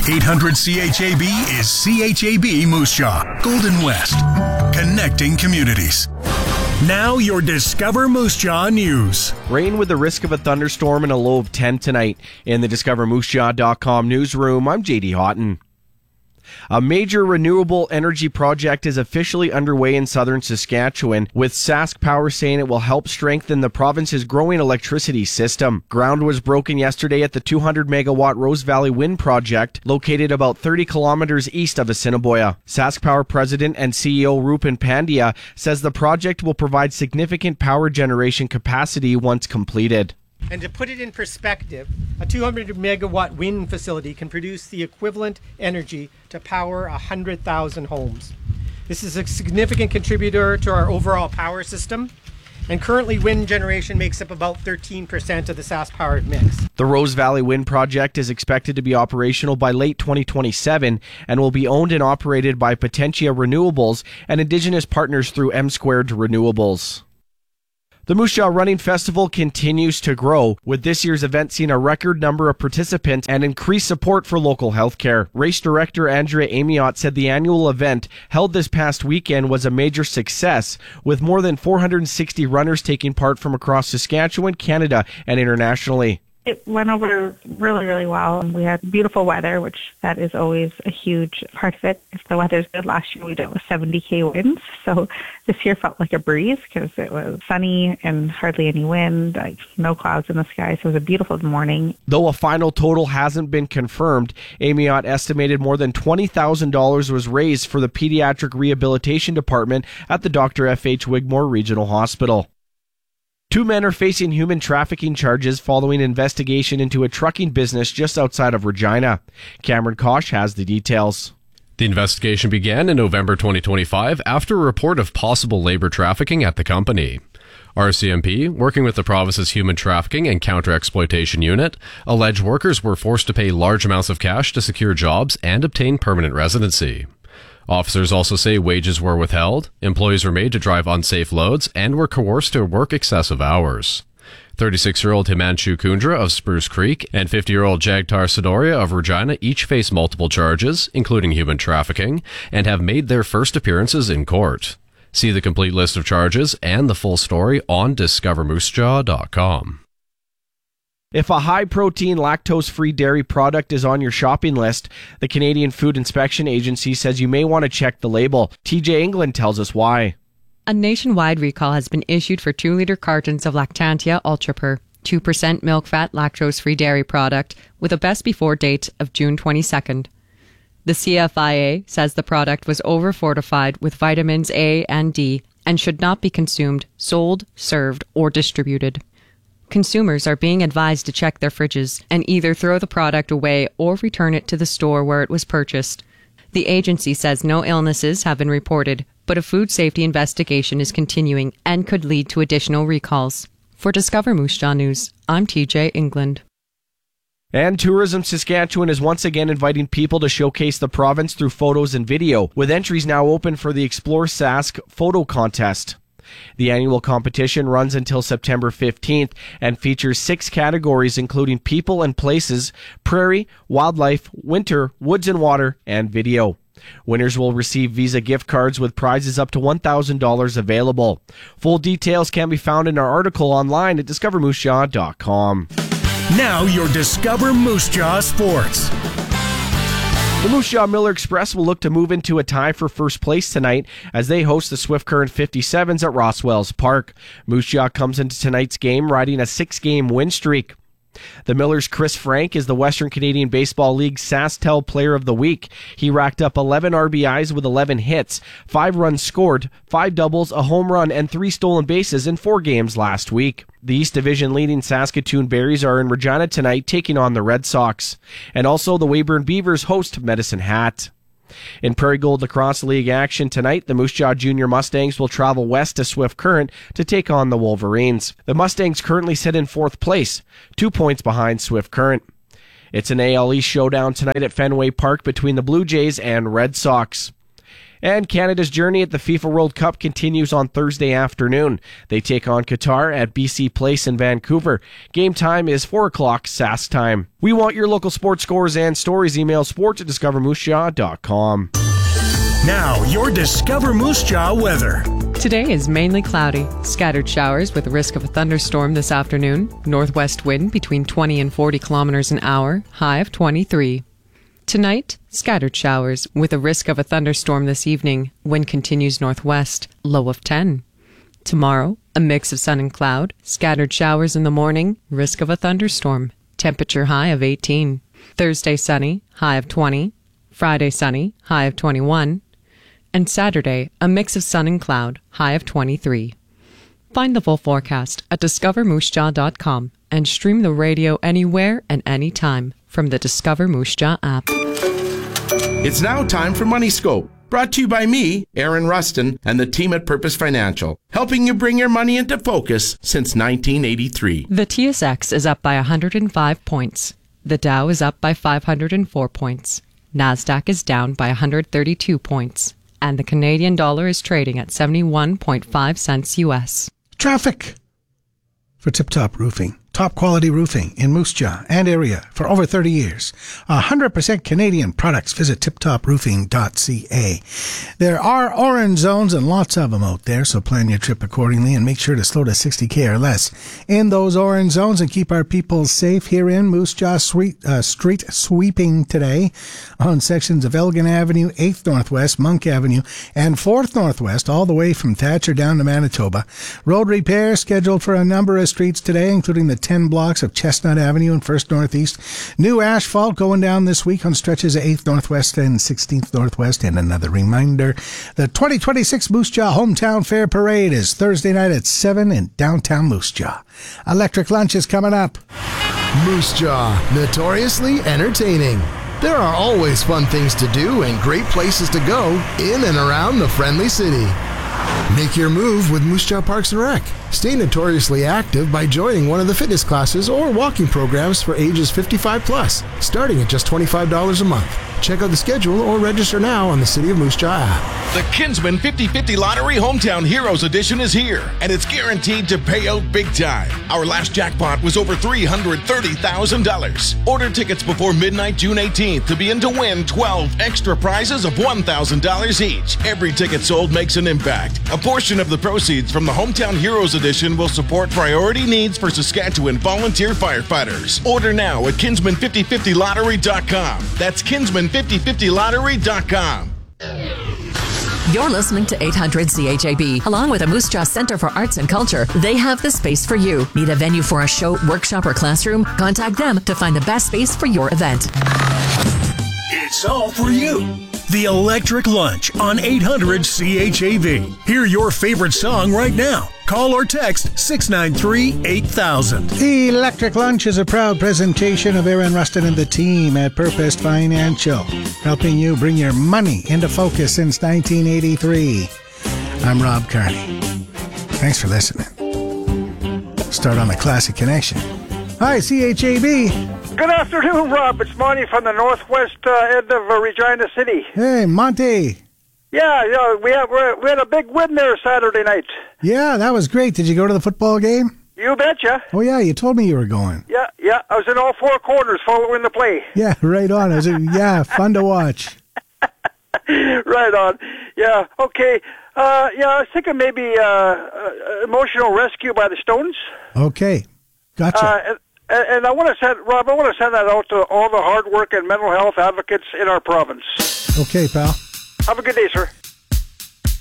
800 CHAB is CHAB Moose Jaw, Golden West, connecting communities. Now your Discover Moose Jaw news. Rain with the risk of a thunderstorm and a low of 10 tonight. In the DiscoverMooseJaw.com newsroom, I'm JD Houghton. A major renewable energy project is officially underway in southern Saskatchewan, with Sask Power saying it will help strengthen the province's growing electricity system. Ground was broken yesterday at the 200-megawatt Rose Valley Wind Project, located about 30 kilometers east of Assiniboia. Sask Power President and CEO Rupen Pandya says the project will provide significant power generation capacity once completed. And to put it in perspective, a 200 megawatt wind facility can produce the equivalent energy to power 100,000 homes. This is a significant contributor to our overall power system, and currently wind generation makes up about 13% of the Sask Power mix. The Rose Valley Wind Project is expected to be operational by late 2027 and will be owned and operated by Potentia Renewables and Indigenous partners through M Squared Renewables. The Moose Jaw Running Festival continues to grow, with this year's event seeing a record number of participants and increased support for local healthcare. Race director Andrea Amiot said the annual event, held this past weekend, was a major success, with more than 460 runners taking part from across Saskatchewan, Canada, and internationally. It went over really, really well. We had beautiful weather, which that is always a huge part of it. If the weather's good, last year we did it with 70k winds. So this year felt like a breeze because it was sunny and hardly any wind, like no clouds in the sky. So it was a beautiful morning. Though a final total hasn't been confirmed, Amiot estimated more than $20,000 was raised for the Pediatric Rehabilitation Department at the Dr. F.H. Wigmore Regional Hospital. 2 men are facing human trafficking charges following investigation into a trucking business just outside of Regina. Cameron Kosh has the details. The investigation began in November 2025 after a report of possible labor trafficking at the company. RCMP, working with the province's Human Trafficking and Counter-Exploitation Unit, alleged workers were forced to pay large amounts of cash to secure jobs and obtain permanent residency. Officers also say wages were withheld, employees were made to drive unsafe loads, and were coerced to work excessive hours. 36-year-old Himanshu Kundra of Spruce Creek and 50-year-old Jagtar Sidoria of Regina each face multiple charges, including human trafficking, and have made their first appearances in court. See the complete list of charges and the full story on DiscoverMooseJaw.com. If a high-protein, lactose-free dairy product is on your shopping list, the Canadian Food Inspection Agency says you may want to check the label. TJ England tells us why. A nationwide recall has been issued for 2-liter cartons of Lactantia UltraPur, 2% milk fat, lactose-free dairy product, with a best before date of June 22nd. The CFIA says the product was over-fortified with vitamins A and D and should not be consumed, sold, served, or distributed. Consumers are being advised to check their fridges and either throw the product away or return it to the store where it was purchased. The agency says no illnesses have been reported, but a food safety investigation is continuing and could lead to additional recalls. For Discover Moose Jaw News, I'm TJ England. And Tourism Saskatchewan is once again inviting people to showcase the province through photos and video, with entries now open for the Explore Sask photo contest. The annual competition runs until September 15th and features 6 categories including people and places, prairie, wildlife, winter, woods and water, and video. Winners will receive Visa gift cards with prizes up to $1,000 available. Full details can be found in our article online at DiscoverMooseJaw.com. Now your Discover Moose Jaw Sports. The Moose Jaw Miller Express will look to move into a tie for first place tonight as they host the Swift Current 57s at Rosswells Park. Moose Jaw comes into tonight's game riding a 6-game win streak. The Millers' Chris Frank is the Western Canadian Baseball League SaskTel Player of the Week. He racked up 11 RBIs with 11 hits, 5 runs scored, 5 doubles, a home run, and 3 stolen bases in 4 games last week. The East Division leading Saskatoon Berries are in Regina tonight taking on the Red Sox. And also the Weyburn Beavers host Medicine Hat. In Prairie Gold Lacrosse League action tonight, the Moose Jaw Junior Mustangs will travel west to Swift Current to take on the Wolverines. The Mustangs currently sit in 4th place, 2 points behind Swift Current. It's an AL East showdown tonight at Fenway Park between the Blue Jays and Red Sox. And Canada's journey at the FIFA World Cup continues on Thursday afternoon. They take on Qatar at BC Place in Vancouver. Game time is 4 o'clock Sask time. We want your local sports scores and stories. Email sports@discovermoosejaw.com. Now, your Discover Moose Jaw weather. Today is mainly cloudy. Scattered showers with a risk of a thunderstorm this afternoon. Northwest wind between 20 and 40 kilometers an hour. High of 23. Tonight, scattered showers with a risk of a thunderstorm this evening. Wind continues northwest. Low of 10. Tomorrow, a mix of sun and cloud. Scattered showers in the morning. Risk of a thunderstorm. Temperature high of 18. Thursday sunny. High of 20. Friday sunny. High of 21. And Saturday, a mix of sun and cloud, high of 23. Find the full forecast at discovermoosejaw.com and stream the radio anywhere and anytime from the Discover Moose Jaw app. It's now time for Money Scope, brought to you by me, Aaron Rustin, and the team at Purpose Financial, helping you bring your money into focus since 1983. The TSX is up by 105 points. The Dow is up by 504 points. NASDAQ is down by 132 points. And the Canadian dollar is trading at 71.5 cents U.S. Traffic for Tip Top Roofing. Top quality roofing in Moose Jaw and area for over 30 years. 100% Canadian products. Visit tiptoproofing.ca. There are orange zones and lots of them out there, so plan your trip accordingly and make sure to slow to 60k or less in those orange zones and keep our people safe here in Moose Jaw. Street sweeping today on sections of Elgin Avenue, 8th Northwest, Monk Avenue, and 4th Northwest, all the way from Thatcher down to Manitoba. Road repair scheduled for a number of streets today, including the 10 blocks of Chestnut Avenue and 1st Northeast. New asphalt going down this week on stretches of 8th Northwest and 16th Northwest. And another reminder, the 2026 Moose Jaw Hometown Fair Parade is Thursday night at 7 in downtown Moose Jaw. Electric Lunch is coming up. Moose Jaw, notoriously entertaining. There are always fun things to do and great places to go in and around the friendly city. Make your move with Moose Jaw Parks and Rec. Stay notoriously active by joining one of the fitness classes or walking programs for ages 55 plus, starting at just $25 a month. Check out the schedule or register now on the City of Moose Jaw app. The Kinsman 50/50 Lottery Hometown Heroes Edition is here, and it's guaranteed to pay out big time. Our last jackpot was over $330,000. Order tickets before midnight June 18th to be in to win 12 extra prizes of $1,000 each. Every ticket sold makes an impact. A portion of the proceeds from the Hometown Heroes Edition will support priority needs for Saskatchewan volunteer firefighters. Order now at kinsman5050lottery.com. That's kinsman5050lottery.com. You're listening to 800 CHAB. Along with the Moose Jaw Center for Arts and Culture, they have the space for you. Need a venue for a show, workshop, or classroom? Contact them to find the best space for your event. It's all for you. The Electric Lunch on 800 CHAV. Hear your favorite song right now. Call or text 693-8000. The Electric Lunch is a proud presentation of Aaron Rustin and the team at Purpose Financial, helping you bring your money into focus since 1983. I'm Rob Carney. Thanks for listening. Start on the Classic Connection. Hi, CHAB. Good afternoon, Rob. It's Monty from the northwest end of Regina City. Hey, Monty. Yeah, we had a big win there Saturday night. Yeah, that was great. Did you go to the football game? You betcha. Oh, yeah, you told me you were going. Yeah, I was in all four corners following the play. Yeah, right on. It was, fun to watch. Right on. Yeah, okay. I was thinking maybe Emotional Rescue by the Stones. Okay, gotcha. And I want to send that out to all the hard work and mental health advocates in our province. Okay, pal. Have a good day, sir.